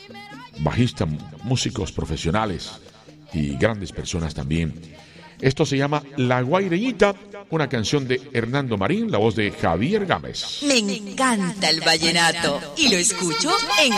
bajistas, músicos profesionales y grandes personas también. Esto se llama La Guaireñita, una canción de Hernando Marín, la voz de Javier Gámez. Me encanta el vallenato y lo escucho en